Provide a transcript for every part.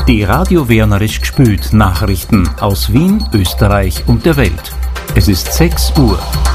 Die Radio Wernerisch gspült Nachrichten aus Wien, Österreich und der Welt. Es ist 6 Uhr.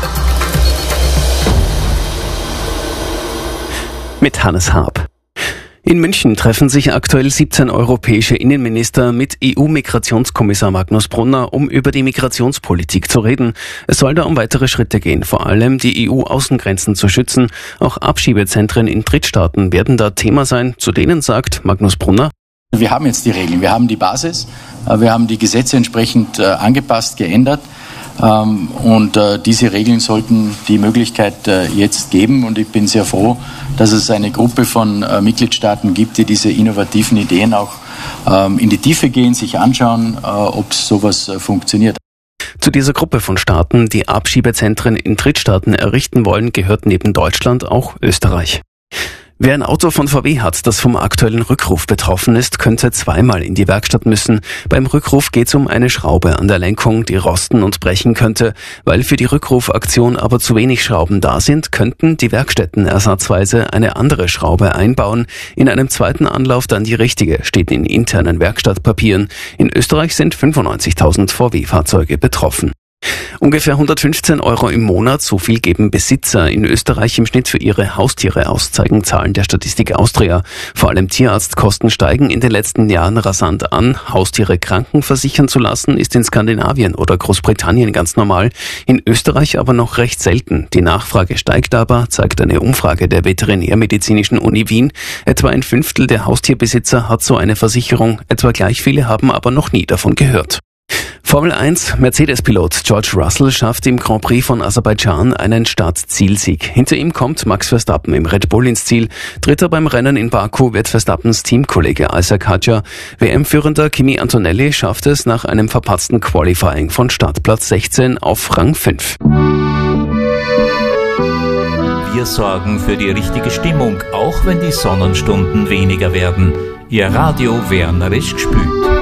Mit Hannes Haab. In München treffen sich aktuell 17 europäische Innenminister mit EU-Migrationskommissar Magnus Brunner, um über die Migrationspolitik zu reden. Es soll da um weitere Schritte gehen, vor allem die EU-Außengrenzen zu schützen. Auch Abschiebezentren in Drittstaaten werden da Thema sein. Zu denen sagt Magnus Brunner: Wir haben jetzt die Regeln, wir haben die Basis, wir haben die Gesetze entsprechend angepasst, geändert. Und diese Regeln sollten die Möglichkeit jetzt geben. Und ich bin sehr froh, dass es eine Gruppe von Mitgliedstaaten gibt, die diese innovativen Ideen auch in die Tiefe gehen, sich anschauen, ob sowas funktioniert. Zu dieser Gruppe von Staaten, die Abschiebezentren in Drittstaaten errichten wollen, gehört neben Deutschland auch Österreich. Wer ein Auto von VW hat, das vom aktuellen Rückruf betroffen ist, könnte zweimal in die Werkstatt müssen. Beim Rückruf geht es um eine Schraube an der Lenkung, die rosten und brechen könnte. Weil für die Rückrufaktion aber zu wenig Schrauben da sind, könnten die Werkstätten ersatzweise eine andere Schraube einbauen. In einem zweiten Anlauf dann die richtige, steht in internen Werkstattpapieren. In Österreich sind 95.000 VW-Fahrzeuge betroffen. Ungefähr 115 € im Monat, so viel geben Besitzer in Österreich im Schnitt für ihre Haustiere aus, zeigen Zahlen der Statistik Austria. Vor allem Tierarztkosten steigen in den letzten Jahren rasant an. Haustiere krankenversichern zu lassen, ist in Skandinavien oder Großbritannien ganz normal, in Österreich aber noch recht selten. Die Nachfrage steigt aber, zeigt eine Umfrage der Veterinärmedizinischen Uni Wien. Etwa ein Fünftel der Haustierbesitzer hat so eine Versicherung, etwa gleich viele haben aber noch nie davon gehört. Formel 1, Mercedes-Pilot George Russell schafft im Grand Prix von Aserbaidschan einen Start-Zielsieg. Hinter ihm kommt Max Verstappen im Red Bull ins Ziel. Dritter beim Rennen in Baku wird Verstappens Teamkollege Isaac Hadjar. WM-Führender Kimi Antonelli schafft es nach einem verpatzten Qualifying von Startplatz 16 auf Rang 5. Wir sorgen für die richtige Stimmung, auch wenn die Sonnenstunden weniger werden. Ihr Radio Wernerisch gspült.